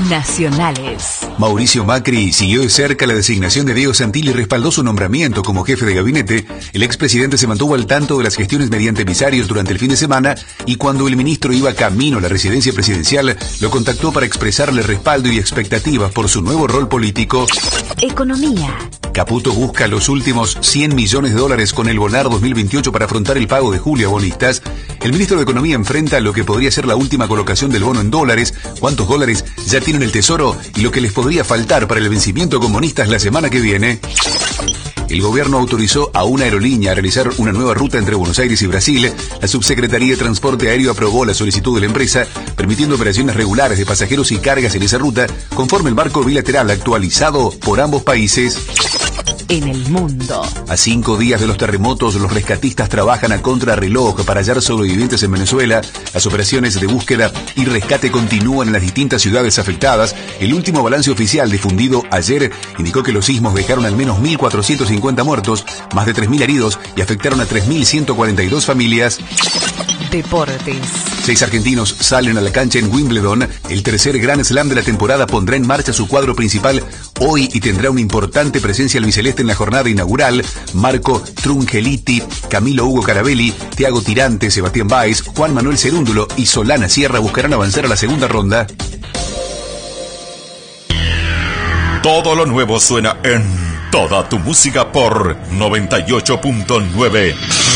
Nacionales. Mauricio Macri siguió de cerca la designación de Diego Santilli y respaldó su nombramiento como jefe de gabinete. El expresidente se mantuvo al tanto de las gestiones mediante emisarios durante el fin de semana y cuando el ministro iba camino a la residencia presidencial, lo contactó para expresarle respaldo y expectativas por su nuevo rol político. Economía. Caputo busca los últimos $100 millones con el Bonar 2028 para afrontar el pago de julio a bonistas. El ministro de Economía enfrenta lo que podría ser la última colocación del bono en dólares, cuántos dólares ya tienen el Tesoro y lo que les podría faltar para el vencimiento con bonistas la semana que viene. El gobierno autorizó a una aerolínea a realizar una nueva ruta entre Buenos Aires y Brasil. La Subsecretaría de Transporte Aéreo aprobó la solicitud de la empresa, permitiendo operaciones regulares de pasajeros y cargas en esa ruta, conforme el marco bilateral actualizado por ambos países. En el mundo. A 5 días de los terremotos, los rescatistas trabajan a contrarreloj para hallar sobrevivientes en Venezuela. Las operaciones de búsqueda y rescate continúan en las distintas ciudades afectadas. El último balance oficial difundido ayer indicó que los sismos dejaron al menos 1.450 muertos, más de 3.000 heridos y afectaron a 3.142 familias. Deportes. 6 argentinos salen a la cancha en Wimbledon. El tercer Grand Slam de la temporada pondrá en marcha su cuadro principal hoy y tendrá una importante presencia albiceleste en la jornada inaugural. Marco Trungeliti, Camilo Hugo Carabelli, Thiago Tirante, Sebastián Báez, Juan Manuel Cerúndulo y Solana Sierra buscarán avanzar a la segunda ronda. Todo lo nuevo suena en Toda tu música por 98.9.